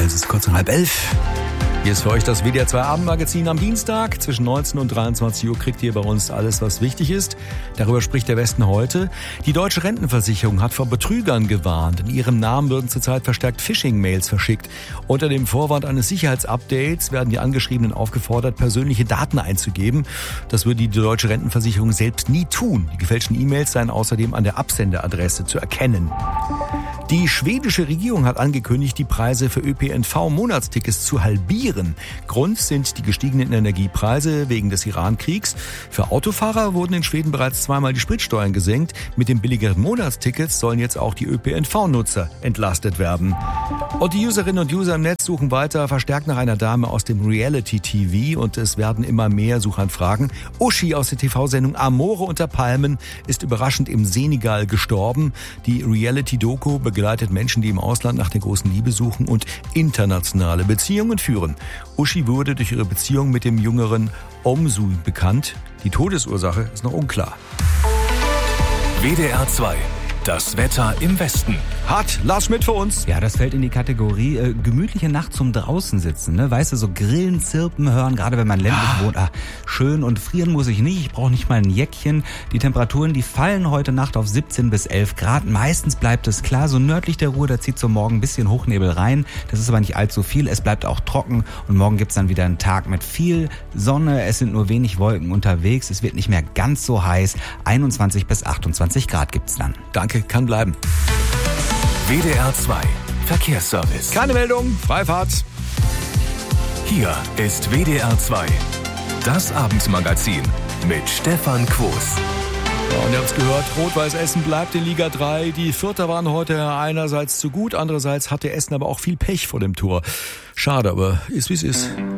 Es ist kurz nach 10:30. Hier ist für euch das WDR 2 Abendmagazin am Dienstag. Zwischen 19 und 23 Uhr kriegt ihr bei uns alles, was wichtig ist. Darüber spricht der Westen heute. Die Deutsche Rentenversicherung hat vor Betrügern gewarnt. In ihrem Namen würden zurzeit verstärkt Phishing-Mails verschickt. Unter dem Vorwand eines Sicherheitsupdates werden die Angeschriebenen aufgefordert, persönliche Daten einzugeben. Das würde die Deutsche Rentenversicherung selbst nie tun. Die gefälschten E-Mails seien außerdem an der Absenderadresse zu erkennen. Die schwedische Regierung hat angekündigt, die Preise für ÖPNV-Monatstickets zu halbieren. Grund sind die gestiegenen Energiepreise wegen des Iran-Kriegs. Für Autofahrer wurden in Schweden bereits zweimal die Spritsteuern gesenkt. Mit den billigeren Monatstickets sollen jetzt auch die ÖPNV-Nutzer entlastet werden. Und die Userinnen und User im Netz suchen weiter verstärkt nach einer Dame aus dem Reality-TV und es werden immer mehr Suchanfragen. Uschi aus der TV-Sendung Amore unter Palmen ist überraschend im Senegal gestorben. Die Reality-Doku begleitet Menschen, die im Ausland nach der großen Liebe suchen und internationale Beziehungen führen. Uschi wurde durch ihre Beziehung mit dem jüngeren Omsu bekannt. Die Todesursache ist noch unklar. WDR 2. Das Wetter im Westen. Hat Lars Schmidt für uns. Ja, das fällt in die Kategorie gemütliche Nacht zum draußen sitzen. Ne? Weißt du, so Grillen, Zirpen hören, gerade wenn man ländlich wohnt. Schön, und frieren muss ich nicht. Ich brauche nicht mal ein Jäckchen. Die Temperaturen, die fallen heute Nacht auf 17 bis 11 Grad. Meistens bleibt es klar. So nördlich der Ruhr, da zieht zum Morgen ein bisschen Hochnebel rein. Das ist aber nicht allzu viel. Es bleibt auch trocken. Und morgen gibt's dann wieder einen Tag mit viel Sonne. Es sind nur wenig Wolken unterwegs. Es wird nicht mehr ganz so heiß. 21 bis 28 Grad gibt's dann. Danke, kann bleiben. WDR 2 Verkehrsservice. Keine Meldung, Freifahrt. Hier ist WDR 2. Das Abendmagazin mit Stefan Quos. Ja, und ihr habt's gehört, Rot-Weiß Essen bleibt in Liga 3. Die Fürther waren heute einerseits zu gut, andererseits hatte Essen aber auch viel Pech vor dem Tor. Schade, aber ist wie es ist.